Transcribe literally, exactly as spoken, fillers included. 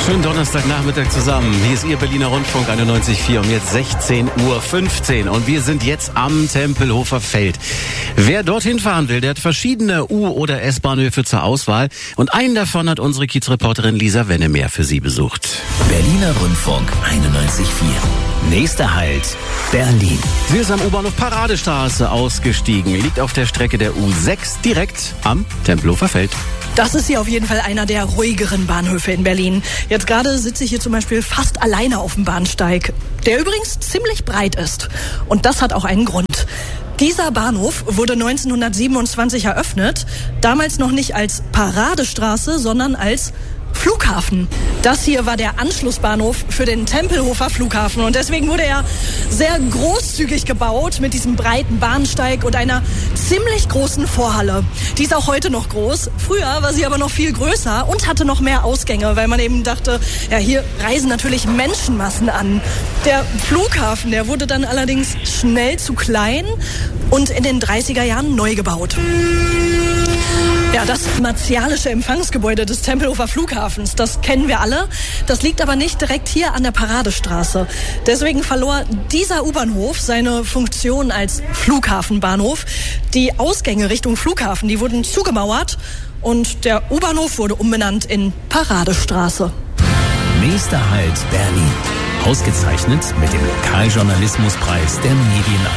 Schönen Donnerstagnachmittag zusammen. Hier ist Ihr Berliner Rundfunk einundneunzig Komma vier um jetzt sechzehn Uhr fünfzehn und wir sind jetzt am Tempelhofer Feld. Wer dorthin fahren will, der hat verschiedene U- oder S-Bahnhöfe zur Auswahl und einen davon hat unsere Kiezreporterin Lisa Wennemeer für Sie besucht. Berliner Rundfunk einundneunzig Komma vier. Nächster Halt, Berlin. Sie ist am U-Bahnhof Paradestraße ausgestiegen, liegt auf der Strecke der U sechs direkt am Tempelhofer Feld. Das ist hier auf jeden Fall einer der ruhigeren Bahnhöfe in Berlin. Jetzt gerade sitze ich hier zum Beispiel fast alleine auf dem Bahnsteig, der übrigens ziemlich breit ist. Und das hat auch einen Grund. Dieser Bahnhof wurde neunzehnhundertsiebenundzwanzig eröffnet, damals noch nicht als Paradestraße, sondern als Flughafen. Das hier war der Anschlussbahnhof für den Tempelhofer Flughafen und deswegen wurde er sehr großzügig gebaut mit diesem breiten Bahnsteig und einer ziemlich großen Vorhalle. Die ist auch heute noch groß. Früher war sie aber noch viel größer und hatte noch mehr Ausgänge, weil man eben dachte, ja, hier reisen natürlich Menschenmassen an. Der Flughafen, der wurde dann allerdings schnell zu klein und in den dreißiger Jahren neu gebaut. Ja, das martialische Empfangsgebäude des Tempelhofer Flughafens, das kennen wir alle. Das liegt aber nicht direkt hier an der Paradestraße. Deswegen verlor dieser U-Bahnhof seine Funktion als Flughafenbahnhof. Die Ausgänge Richtung Flughafen, die wurden zugemauert und der U-Bahnhof wurde umbenannt in Paradestraße. Nächster Halt, Berlin. Ausgezeichnet mit dem Lokaljournalismuspreis der Medien.